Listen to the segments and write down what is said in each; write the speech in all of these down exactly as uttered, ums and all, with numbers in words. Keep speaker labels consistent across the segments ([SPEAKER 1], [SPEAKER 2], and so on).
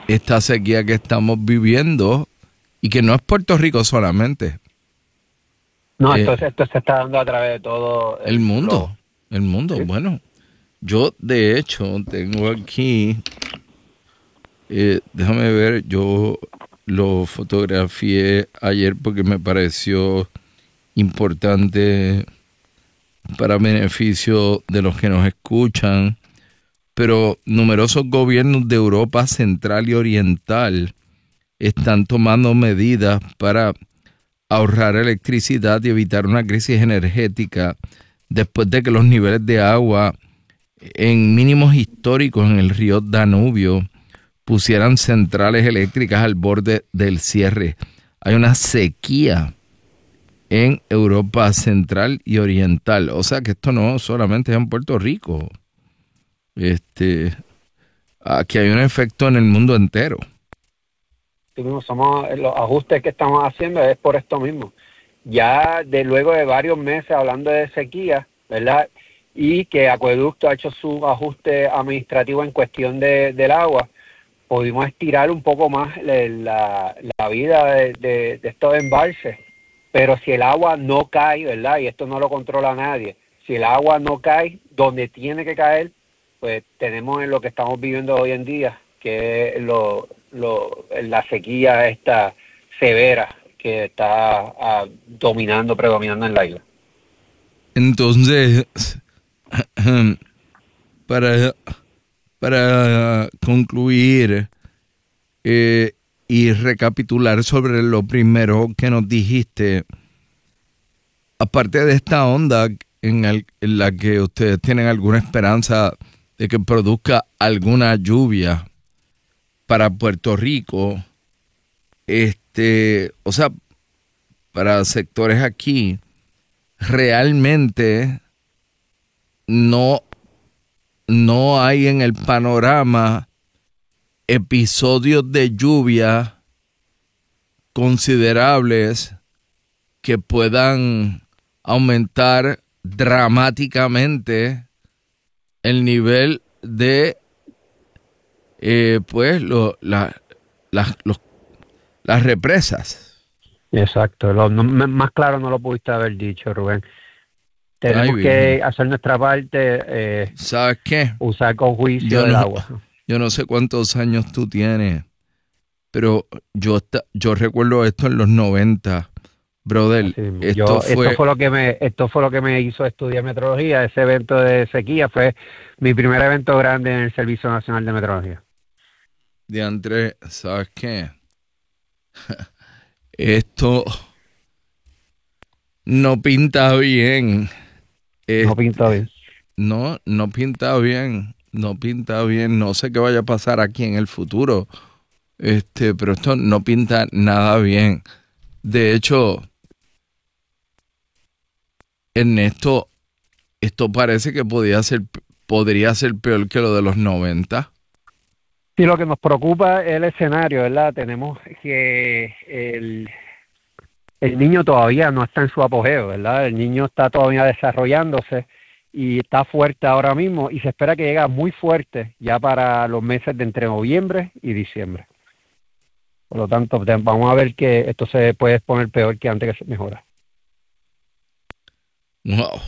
[SPEAKER 1] esta sequía que estamos viviendo y que no es Puerto Rico solamente.
[SPEAKER 2] No,
[SPEAKER 1] Eh,
[SPEAKER 2] esto, esto se está dando a través de todo
[SPEAKER 1] el
[SPEAKER 2] el
[SPEAKER 1] mundo,
[SPEAKER 2] globo.
[SPEAKER 1] el mundo.
[SPEAKER 2] ¿Sí?
[SPEAKER 1] Bueno, yo de hecho tengo aquí, eh, déjame ver, yo lo fotografié ayer porque me pareció importante para beneficio de los que nos escuchan, pero numerosos gobiernos de Europa Central y Oriental están tomando medidas para ahorrar electricidad y evitar una crisis energética después de que los niveles de agua en mínimos históricos en el río Danubio pusieran centrales eléctricas al borde del cierre. Hay una sequía en Europa Central y Oriental. O sea que esto no solamente es en Puerto Rico. Este, aquí hay un efecto en el mundo entero.
[SPEAKER 2] Sí, mismo somos, los ajustes que estamos haciendo es por esto mismo. Ya de luego de varios meses hablando de sequía, ¿verdad? Y que Acueducto ha hecho su ajuste administrativo en cuestión de, del agua, pudimos estirar un poco más la, la, la vida de, de, de estos embalses. Pero si el agua no cae, ¿verdad? Y esto no lo controla nadie. Si el agua no cae donde tiene que caer, pues tenemos en lo que estamos viviendo hoy en día, que es lo, lo, la sequía esta severa que está uh, dominando, predominando en la isla.
[SPEAKER 1] Entonces, para, para concluir eh, y recapitular sobre lo primero que nos dijiste, aparte de esta onda en, el, en la que ustedes tienen alguna esperanza de que produzca alguna lluvia para Puerto Rico, este, o sea, para sectores aquí, realmente no, no hay en el panorama episodios de lluvia considerables que puedan aumentar dramáticamente el nivel de eh, pues lo, la, la, los, las represas.
[SPEAKER 2] Exacto, lo, no, más claro no lo pudiste haber dicho, Rubén. Tenemos
[SPEAKER 1] Ay,
[SPEAKER 2] que
[SPEAKER 1] Virgen.
[SPEAKER 2] hacer nuestra parte, eh,
[SPEAKER 1] ¿Sabes qué?
[SPEAKER 2] usar con juicio
[SPEAKER 1] Yo
[SPEAKER 2] el
[SPEAKER 1] no,
[SPEAKER 2] agua.
[SPEAKER 1] yo no sé cuántos años tú tienes, pero yo, yo recuerdo esto en los noventa. Brother,
[SPEAKER 2] Así mismo.
[SPEAKER 1] esto
[SPEAKER 2] Yo, esto
[SPEAKER 1] fue...
[SPEAKER 2] fue lo que me, esto fue lo que me hizo estudiar meteorología. Ese evento de sequía fue mi primer evento grande en el Servicio Nacional de Meteorología.
[SPEAKER 1] De Andrés, ¿sabes qué? Esto no pinta bien.
[SPEAKER 2] No
[SPEAKER 1] Este,
[SPEAKER 2] pinta bien.
[SPEAKER 1] no, no pinta bien. No pinta bien. No sé qué vaya a pasar aquí en el futuro. Este, pero esto no pinta nada bien. De hecho, Ernesto, esto parece que podía ser, podría ser peor que lo de los noventa.
[SPEAKER 2] Sí, lo que nos preocupa es el escenario, ¿verdad? Tenemos que el, el niño todavía no está en su apogeo, ¿verdad? El niño está todavía desarrollándose y está fuerte ahora mismo y se espera que llegue muy fuerte ya para los meses de entre noviembre y diciembre. Por lo tanto, vamos a ver que esto se puede poner peor que antes que se mejora.
[SPEAKER 1] Wow.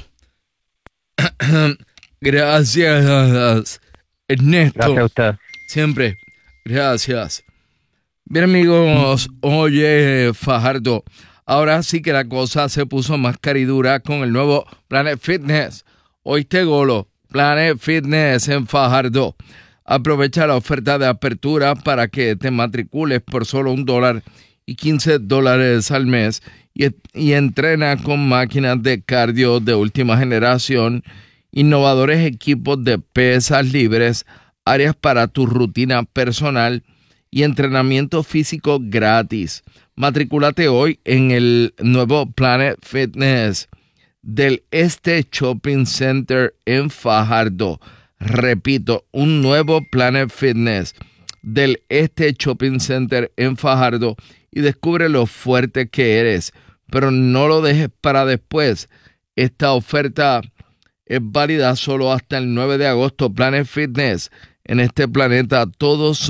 [SPEAKER 1] Gracias, Ernesto.
[SPEAKER 2] Gracias a usted.
[SPEAKER 1] Siempre. Gracias. Bien, amigos, oye, Fajardo, ahora sí que la cosa se puso más caridura con el nuevo Planet Fitness. Oíste, Golo, Planet Fitness en Fajardo. Aprovecha la oferta de apertura para que te matricules por solo un dólar y quince dólares al mes y, y entrena con máquinas de cardio de última generación, innovadores equipos de pesas libres, áreas para tu rutina personal y entrenamiento físico gratis. Matricúlate hoy en el nuevo Planet Fitness del Este Shopping Center en Fajardo. Repito, un nuevo Planet Fitness del Este Shopping Center en Fajardo y descubre lo fuerte que eres. Pero no lo dejes para después. Esta oferta es válida solo hasta el nueve de agosto. Planet Fitness. En este planeta todos son